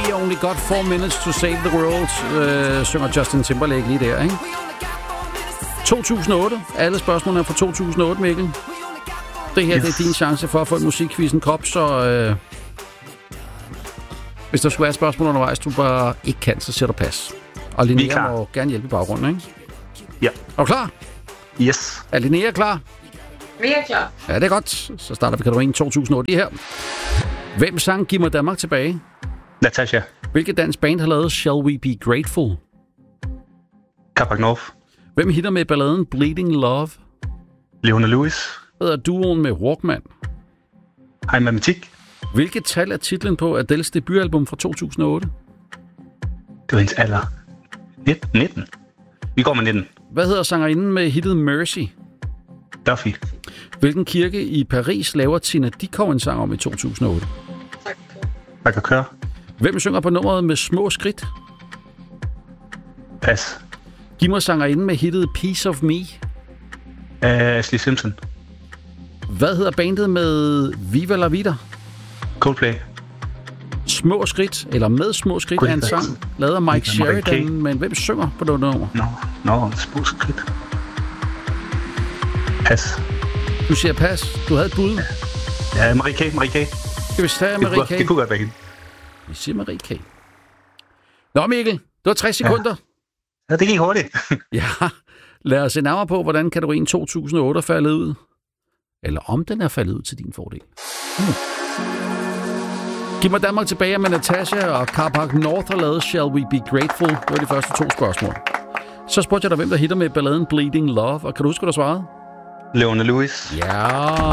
We only got 4 minutes to save the world, synger Justin Timberlake lige der, ikke? 2008. Alle spørgsmålene er fra 2008, Mikkel. Det her, det er din chance for at få en musikquiz en kop, så hvis der skulle være spørgsmål undervejs, du bare ikke kan, så siger du pas. Og Linnea må gerne hjælpe i baggrunden, ikke? Ja. Er du klar? Yes. Er Linnea klar? Vi er klar. Ja, det er godt. Så starter vi kategorien 2008 lige her. Hvem sang Giv mig Danmark tilbage? Natasha. Hvilket dansk band har lavet Shall We Be Grateful? Carpac North. Hvem hitter med balladen Bleeding Love? Leona Lewis. Hvad hedder duoen med Walkman? Hej Matematik. Hvilket tal er titlen på Adèles debutalbum fra 2008? Det var hendes alder. 19. Vi går med 19. Hvad hedder sangerinden med hittet Mercy? Duffy. Hvilken kirke i Paris laver Tina Dickow en sang om i 2008? Tak at køre. Hvem synger på nummeret med små skridt? Pas. Giv mig sangerinden med hittet Piece of Me. Ashley Simpson. Hvad hedder bandet med Viva La Vida? Coldplay. Små skridt, eller med små skridt er en sang, lavet af Mike Sheridan, men hvem synger på det nummer? Nå, små skridt. Pas. Du siger pas. Du havde et bud. Ja, Marie K. Skal vi tage Marie K? Det kunne godt være hende. Vi siger Marie K. Nå, Mikkel, du har 60 sekunder. Ja, det gik hurtigt. Ja, lad os se nærmere på, hvordan kategorien 2008 er faldet ud. Eller om den er faldet ud til din fordel. Giv mig Danmark tilbage med Natasha og Carpac North har lavet Shall We Be Grateful. Det var de første 2 spørgsmål. Så spurgte jeg dig, hvem der hitter med balladen Bleeding Love, og kan du huske, hvad du svarede? Leona Lewis. Ja.